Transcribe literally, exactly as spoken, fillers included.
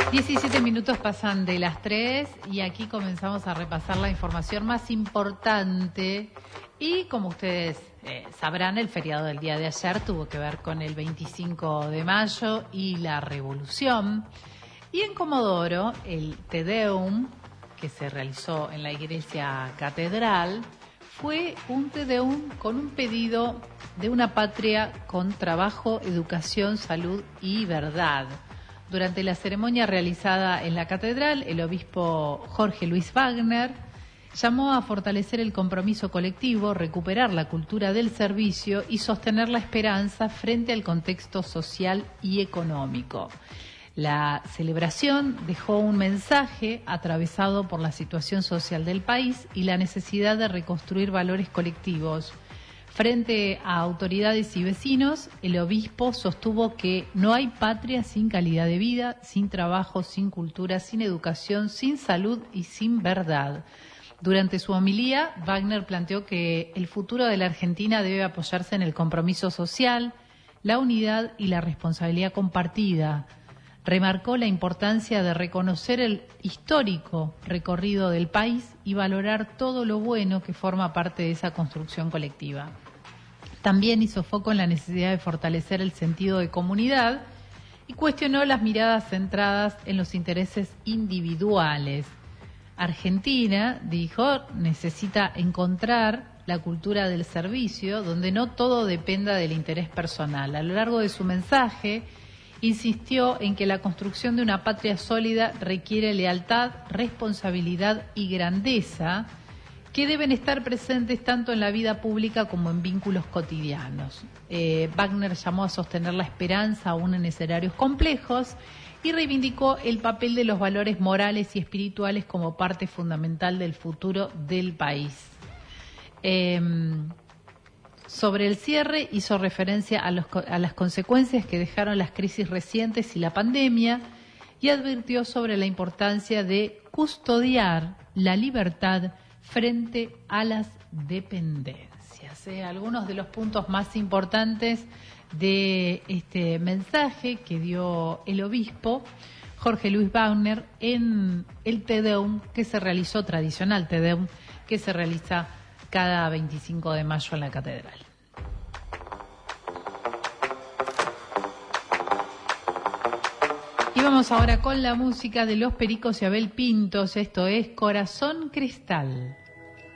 diecisiete minutos pasan de las tres y aquí comenzamos a repasar la información más importante y como ustedes eh, sabrán, el feriado del día de ayer tuvo que ver con el veinticinco de mayo y la Revolución. Y en Comodoro, el Te Deum, que se realizó en la iglesia catedral, fue un Te Deum con un pedido de una patria con trabajo, educación, salud y verdad. Durante la ceremonia realizada en la catedral, el obispo Jorge Luis Wagner llamó a fortalecer el compromiso colectivo, recuperar la cultura del servicio y sostener la esperanza frente al contexto social y económico. La celebración dejó un mensaje atravesado por la situación social del país y la necesidad de reconstruir valores colectivos. Frente a autoridades y vecinos, el obispo sostuvo que no hay patria sin calidad de vida, sin trabajo, sin cultura, sin educación, sin salud y sin verdad. Durante su homilía, Wagner planteó que el futuro de la Argentina debe apoyarse en el compromiso social, la unidad y la responsabilidad compartida. Remarcó la importancia de reconocer el histórico recorrido del país y valorar todo lo bueno que forma parte de esa construcción colectiva. También hizo foco en la necesidad de fortalecer el sentido de comunidad y cuestionó las miradas centradas en los intereses individuales. Argentina, dijo, necesita encontrar la cultura del servicio donde no todo dependa del interés personal. A lo largo de su mensaje, insistió en que la construcción de una patria sólida requiere lealtad, responsabilidad y grandeza que deben estar presentes tanto en la vida pública como en vínculos cotidianos. Eh, Wagner llamó a sostener la esperanza aún en escenarios complejos y reivindicó el papel de los valores morales y espirituales como parte fundamental del futuro del país. Eh, Sobre el cierre hizo referencia a, los, a las consecuencias que dejaron las crisis recientes y la pandemia y advirtió sobre la importancia de custodiar la libertad frente a las dependencias. ¿eh? Algunos de los puntos más importantes de este mensaje que dio el obispo Jorge Luis Wagner en el Te Deum que se realizó, tradicional Te Deum, que se realiza cada veinticinco de mayo en la catedral. Y vamos ahora con la música de Los Pericos y Abel Pintos. Esto es Corazón Cristal.